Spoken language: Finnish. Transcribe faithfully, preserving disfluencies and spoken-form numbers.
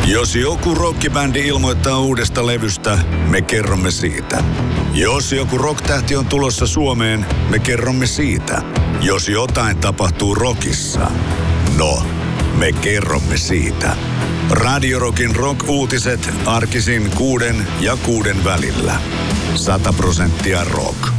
Jos joku rockibändi ilmoittaa uudesta levystä, me kerromme siitä. Jos joku rocktähti on tulossa Suomeen, me kerromme siitä. Jos jotain tapahtuu rockissa, no, me kerromme siitä. Radio Rockin rock-uutiset arkisin kuuden ja kuuden välillä. Sata prosenttia rock.